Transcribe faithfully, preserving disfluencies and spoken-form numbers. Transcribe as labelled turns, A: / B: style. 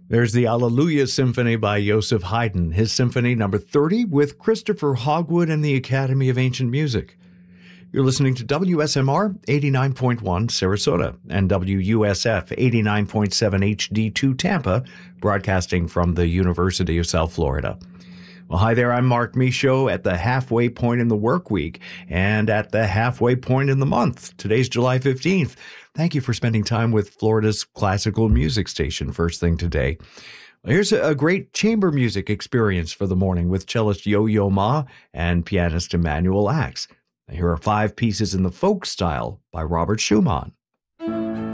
A: There's the Alleluia Symphony by Joseph Haydn, his Symphony number thirty with Christopher Hogwood and the Academy of Ancient Music. You're listening to W S M R eighty-nine point one Sarasota and W U S F eighty-nine point seven H D two Tampa, broadcasting from the University of South Florida. Well, hi there, I'm Mark Michaud at the halfway point in the work week and at the halfway point in the month. Today's July fifteenth. Thank you for spending time with Florida's classical music station first thing today. Here's a great chamber music experience for the morning with cellist Yo-Yo Ma and pianist Emmanuel Axe. Here are five pieces in the folk style by Robert Schumann.